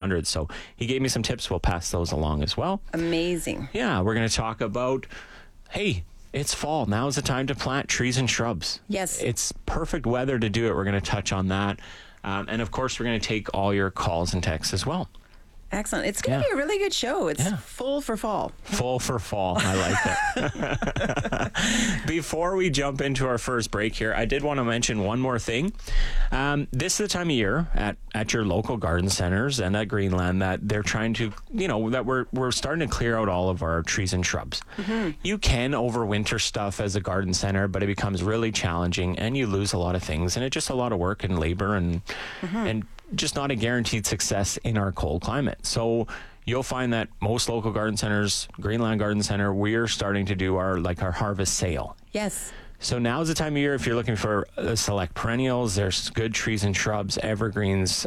100. So he gave me some tips. We'll pass those along as well. Amazing. Yeah, we're going to talk about, hey, it's fall. Now is the time to plant trees and shrubs. Yes. It's perfect weather to do it. We're going to touch on that. And of course, we're going to take all your calls and texts as well. Excellent. It's going to be a really good show. It's full for fall. Full for fall. I like that. Before we jump into our first break here, I did want to mention one more thing. This is the time of year at your local garden centers and at Greenland that they're trying to, that we're starting to clear out all of our trees and shrubs. Mm-hmm. You can overwinter stuff as a garden center, but it becomes really challenging and you lose a lot of things. And it's just a lot of work and labor and just not a guaranteed success in our cold climate. So you'll find that most local garden centers, Greenland Garden Center, we're starting to do our harvest sale. Yes. So now's the time of year if you're looking for select perennials. There's good trees and shrubs, evergreens,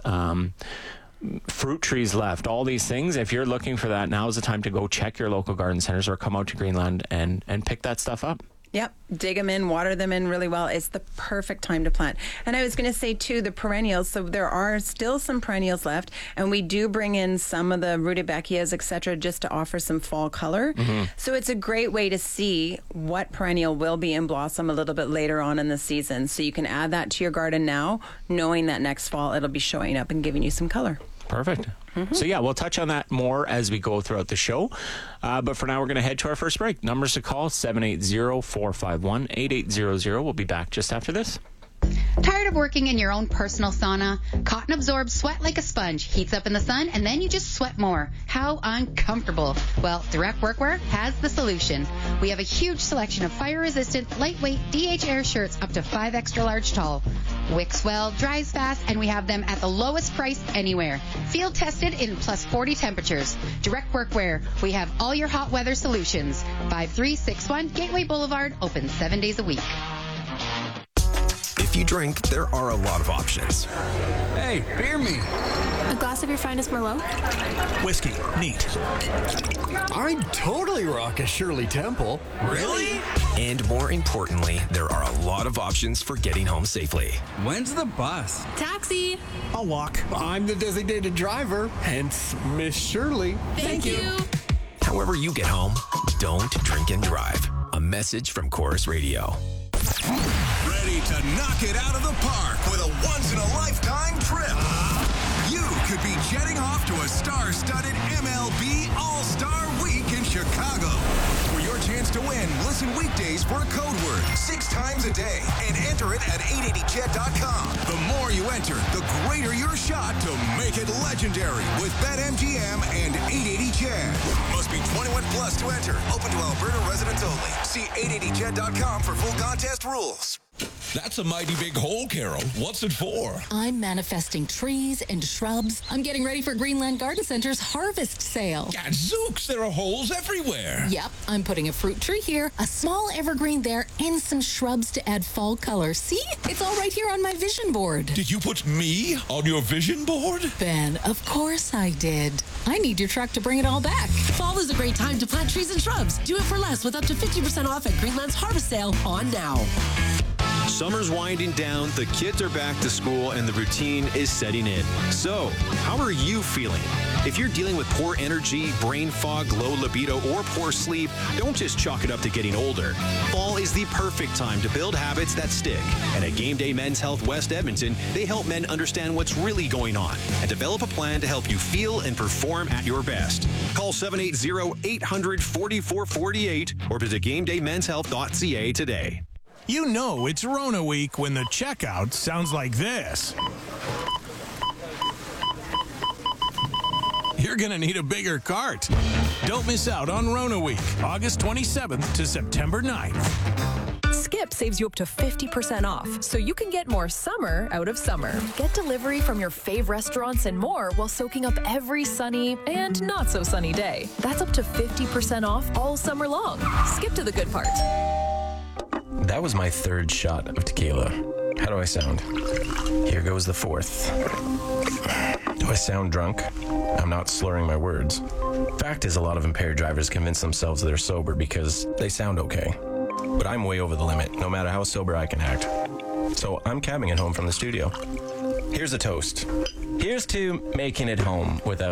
fruit trees left, all these things. If you're looking for that, now's the time to go check your local garden centers or come out to Greenland and pick that stuff up. Yep. Dig them in, water them in really well. It's the perfect time to plant. And I was going to say, too, the perennials. So there are still some perennials left. And we do bring in some of the rudbeckias, et cetera, just to offer some fall color. Mm-hmm. So it's a great way to see what perennial will be in blossom a little bit later on in the season. So you can add that to your garden now, knowing that next fall it'll be showing up and giving you some color. Perfect. Mm-hmm. So, we'll touch on that more as we go throughout the show. But for now, we're going to head to our first break. Numbers to call, 780-451-8800. We'll be back just after this. Tired of working in your own personal sauna? Cotton absorbs sweat like a sponge, heats up in the sun, and then you just sweat more. How uncomfortable. Well, Direct Workwear has the solution. We have a huge selection of fire-resistant, lightweight DH Air shirts up to 5 extra large tall. Wicks well, dries fast, and we have them at the lowest price anywhere. Field tested in plus 40 temperatures. Direct Workwear. We have all your hot weather solutions. 5361 Gateway Boulevard, open 7 days a week. If you drink, there are a lot of options. Hey, beer me. A glass of your finest Merlot? Whiskey. Neat. I'd totally rock a Shirley Temple. Really? And more importantly, there are a lot of options for getting home safely. When's the bus? Taxi. I'll walk. I'm the designated driver, hence Miss Shirley. Thank you. However you get home, don't drink and drive. A message from Chorus Radio. Ready to knock it out of the park with a once-in-a-lifetime trip? You could be jetting off to a star-studded MLB All-Star Week in Chicago. For your chance to win, listen weekdays for a code word 6 times a day and enter it at 880jet.com. The more you enter, the greater your shot to make it legendary with BetMGM and 880jet. Must be 21 plus to enter. Open to Alberta residents only. See 880jet.com for full contest rules. That's a mighty big hole, Carol. What's it for? I'm manifesting trees and shrubs. I'm getting ready for Greenland Garden Center's harvest sale. Gadzooks, there are holes everywhere. Yep, I'm putting a fruit tree here, a small evergreen there, and some shrubs to add fall color. See? It's all right here on my vision board. Did you put me on your vision board? Ben, of course I did. I need your truck to bring it all back. Fall is a great time to plant trees and shrubs. Do it for less with up to 50% off at Greenland's harvest sale on now. Summer's winding down, the kids are back to school, and the routine is setting in. So, how are you feeling? If you're dealing with poor energy, brain fog, low libido, or poor sleep, don't just chalk it up to getting older. Fall is the perfect time to build habits that stick. And at Game Day Men's Health West Edmonton, they help men understand what's really going on and develop a plan to help you feel and perform at your best. Call 780-800-4448 or visit GameDayMen'sHealth.ca today. You know it's Rona Week when the checkout sounds like this. You're going to need a bigger cart. Don't miss out on Rona Week, August 27th to September 9th. Skip saves you up to 50% off, so you can get more summer out of summer. Get delivery from your fave restaurants and more while soaking up every sunny and not so sunny day. That's up to 50% off all summer long. Skip to the good part. That was my third shot of tequila. How do I sound? Here goes the fourth. Do I sound drunk? I'm not slurring my words. Fact is, a lot of impaired drivers convince themselves they're sober because they sound okay. But I'm way over the limit, no matter how sober I can act. So I'm cabbing it home from the studio. Here's a toast. Here's to making it home without